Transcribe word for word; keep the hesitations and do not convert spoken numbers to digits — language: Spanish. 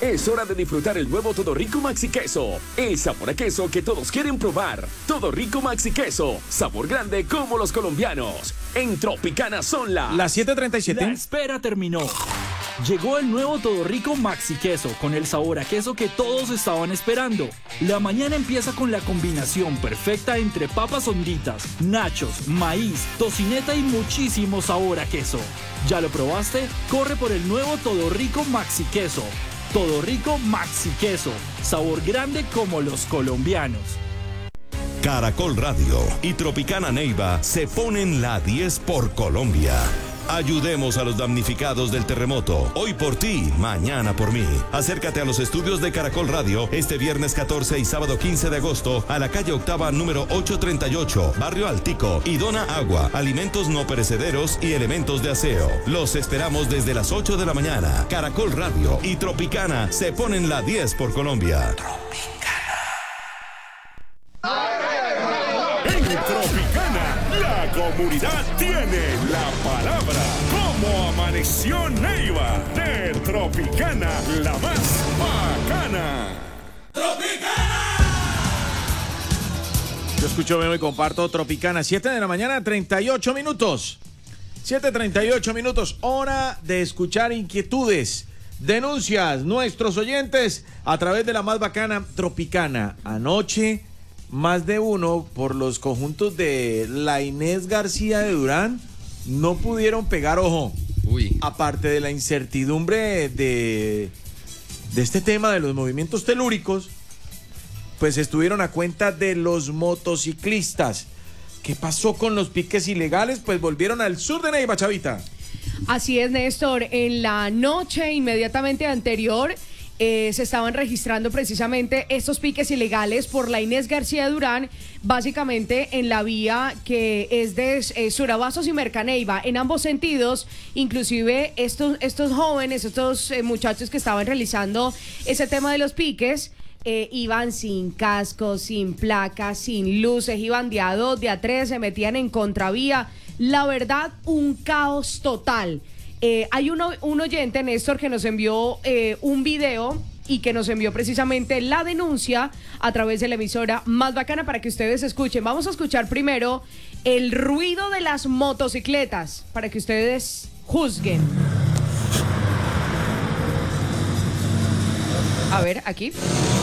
Es hora de disfrutar el nuevo Todo Rico Maxi Queso. El sabor a queso que todos quieren probar. Todo Rico Maxi Queso. Sabor grande como los colombianos. En Tropicana son las... Las siete treinta y siete. La espera terminó. Llegó el nuevo Todo Rico Maxi Queso con el sabor a queso que todos estaban esperando. La mañana empieza con la combinación perfecta entre papas honditas, nachos, maíz, tocineta y muchísimo sabor a queso. ¿Ya lo probaste? Corre por el nuevo Todo Rico Maxi Queso. Todo Rico Maxi Queso. Sabor grande como los colombianos. Caracol Radio y Tropicana Neiva se ponen la diez por Colombia. Ayudemos a los damnificados del terremoto. Hoy por ti, mañana por mí. Acércate a los estudios de Caracol Radio este viernes catorce y sábado quince de agosto a la calle Octava número ochocientos treinta y ocho, Barrio Altico, y dona agua, alimentos no perecederos y elementos de aseo. Los esperamos desde las ocho de la mañana. Caracol Radio y Tropicana se ponen la diez por Colombia. En Tropicana, la comunidad tiene la palabra. ¿Cómo amaneció Neiva? De Tropicana, la más bacana. ¡Tropicana! Yo escucho, veo y comparto Tropicana. siete de la mañana, treinta y ocho minutos. siete treinta y ocho minutos. Hora de escuchar inquietudes, denuncias, nuestros oyentes a través de la más bacana Tropicana. Anoche, más de uno por los conjuntos de la Inés García de Durán no pudieron pegar ojo. Uy. Aparte de la incertidumbre de, de este tema de los movimientos telúricos, pues estuvieron a cuenta de los motociclistas. ¿Qué pasó con los piques ilegales? Pues volvieron al sur de Neiva, Chavita. Así es, Néstor. En la noche inmediatamente anterior Eh, se estaban registrando precisamente estos piques ilegales por la Inés García Durán, básicamente en la vía que es de eh, Surabazos y Mercaneiva, en ambos sentidos. Inclusive estos, estos jóvenes, estos eh, muchachos que estaban realizando ese tema de los piques, eh, iban sin cascos, sin placas, sin luces, iban de a dos, de a tres, se metían en contravía. La verdad, un caos total. Eh, hay uno, un oyente, Néstor, que nos envió eh, un video y que nos envió precisamente la denuncia a través de la emisora Más Bacana para que ustedes escuchen. Vamos a escuchar primero el ruido de las motocicletas para que ustedes juzguen. A ver, aquí.